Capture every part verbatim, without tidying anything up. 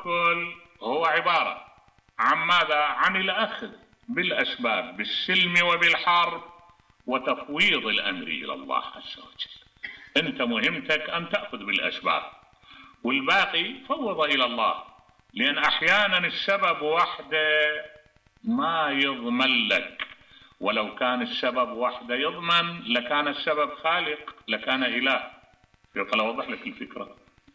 التوكل هو عبارة عن ماذا؟ عن الأخذ بالأسباب بالسلم وبالحرب وتفويض الأمر إلى الله عز وجل. أنت مهمتك أن تأخذ بالأسباب والباقي فوض إلى الله، لأن أحيانا السبب وحده ما يضمن لك، ولو كان السبب وحده يضمن لكان السبب خالق، لكان إله. يقول أوضح لك الفكرة.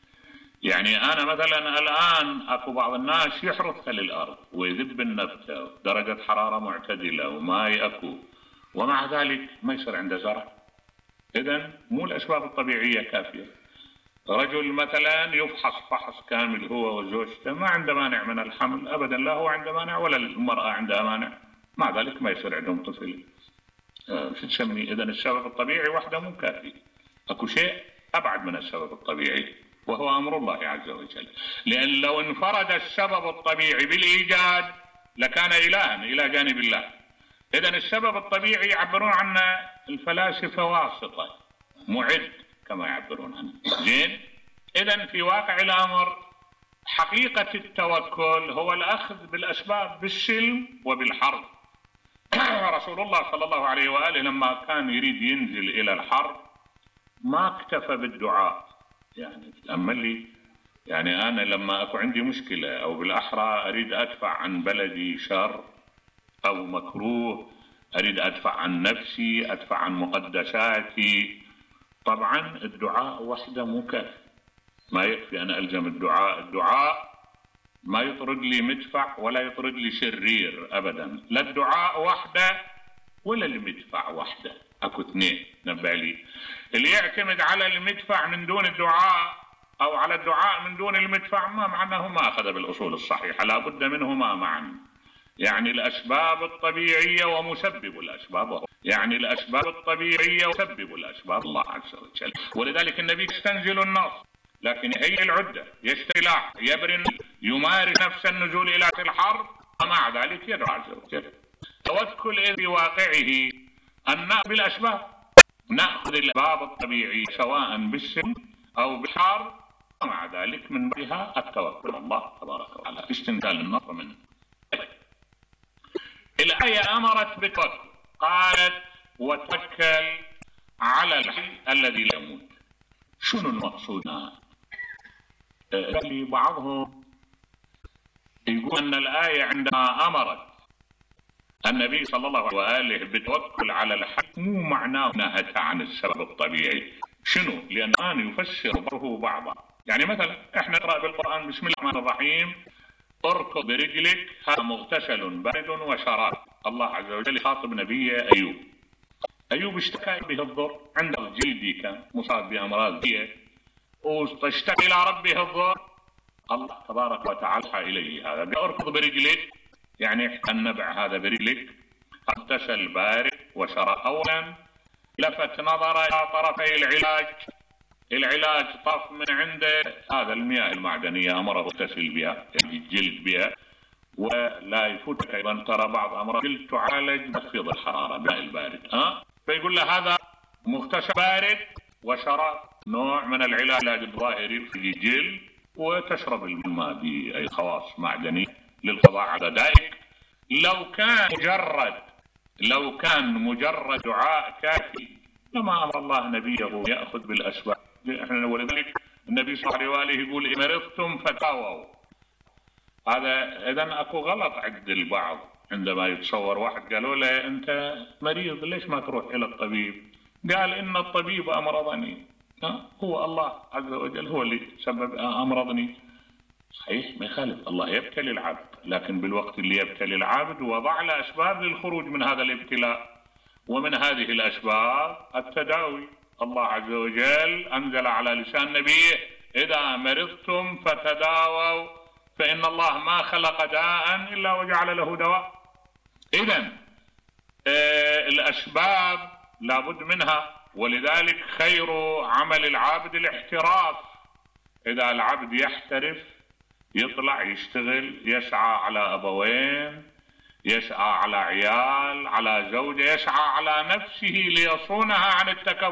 يعني أنا مثلا الآن أكو بعض الناس يحرث للأرض ويذب النبتة درجة حرارة معتدلة وماء أكو، ومع ذلك ما يصير عنده زرع. إذن مو الأسباب الطبيعية كافية. رجل مثلا يفحص فحص كامل هو وزوجته ما عنده مانع من الحمل أبدا، لا هو عنده مانع ولا المرأة عندها مانع، مع ذلك ما يصير عندهم طفل. آه شو تسمي؟ إذن السبب الطبيعي وحده مو كافي، أكو شيء أبعد من السبب الطبيعي وهو أمر الله عز وجل. لأن لو انفرد السبب الطبيعي بالإيجاد لكان إلها إلى جانب الله. إذن السبب الطبيعي يعبرون عنه الفلاسفة واسطة، معد كما يعبرون عنه. زين؟ إذن في واقع الأمر حقيقة التوكل هو الأخذ بالأسباب بالسلم وبالحرب. رسول الله صلى الله عليه وآله لما كان يريد ينزل إلى الحرب ما اكتفى بالدعاء. يعني تأمل لي، يعني أنا لما أكون عندي مشكلة أو بالأحرى أريد أدفع عن بلدي شر أو مكروه، أريد أدفع عن نفسي، أدفع عن مقدساتي، طبعا الدعاء وحده مو كافي، ما يكفي أنا ألزم الدعاء. الدعاء ما يطرد لي مدفع ولا يطرد لي شرير أبدا، لا الدعاء وحده ولا المدفع وحده، أكو اثنين. نبه لي اللي يعتمد على المدفع من دون الدعاء أو على الدعاء من دون المدفع ما معناه ما أخذ بالأصول الصحيحة، لا بد منهما معا. يعني الأسباب الطبيعية ومسبب الأسباب هو. يعني الأسباب الطبيعية ومسبب الأسباب الله عز وجل. ولذلك النبي يستنزل النص لكن يهيئ العدة، يستلاح، يبرن، يمارس نفس النزول إلى الحرب، ومع ذلك يدعو عز وجل. توكل إذ بواقعه أن نأخذ بالأسباب، نأخذ الأسباب الطبيعية سواء بالسلم أو بالحرب، ومع ذلك من بها التوكل على الله تبارك وتعالى. استنزال النص منه. الآية أمرت بالتوكل، قالت وتوكل على الحي الذي لا يموت. شنو المقصود؟ قال لي بعضهم يقول أن الآية عندما أمرت النبي صلى الله عليه وآله بالتوكل على الحي مو معناه نهت عن السبب الطبيعي. شنو؟ لأن الآن يفسر بعضه بعضا. يعني مثلا احنا نقرأ بالقرآن بسم الله الرحمن الرحيم اركض برجلك هذا مغتسل بارد وشراب. الله عز وجل يخاطب نبيه أيوب. أيوب اشتكى به الضر، عنده جلدي كان مصاب بأمراض دية واشتكى إلى ربه الضر، الله تبارك وتعالى إليه هذا اركض برجلك، يعني النبع هذا برجلك اغتسل بارد وشراب. أولا لفت نظر إلى طرفي العلاج، العلاج طف من عنده هذا المياه المعدنية أمره اغتسل بها، يعني الجلد بها. ولا يفوتك أيضا ترى بعض أمراض الجلد تعالج بتخفيض الحرارة بالماء البارد. ها فيقول له هذا مغتسل بارد وشراب، نوع من العلاج الظاهري في الجلد، وتشرب الماء بأي خواص معدنية للقضاء على ذلك. لو كان مجرد لو كان مجرد دعاء كافي لما أمر الله نبيه يأخذ بالأسباب. احنا ولذلك النبي صلى الله عليه وآله يقول إن مرضتم فتاووا. هذا إذا أكو غلط عند البعض عندما يتصور واحد قالوا له أنت مريض ليش ما تروح إلى الطبيب؟ قال إن الطبيب أمرضني. هو الله عز وجل هو اللي سبب أمرضني. صحيح ما يخالف، الله يبتلي العبد، لكن بالوقت اللي يبتلي العبد وضع له أسباب للخروج من هذا الابتلاء، ومن هذه الأسباب التداوي. الله عز وجل أنزل على لسان نبيه إذا مرضتم فتداووا فإن الله ما خلق داء إلا وجعل له دواء. إذن آه الأسباب لابد منها، ولذلك خير عمل العابد الاحتراف. إذا العبد يحترف يطلع يشتغل، يسعى على أبوين، يسعى على عيال، على زوجة، يسعى على نفسه ليصونها عن التكبر.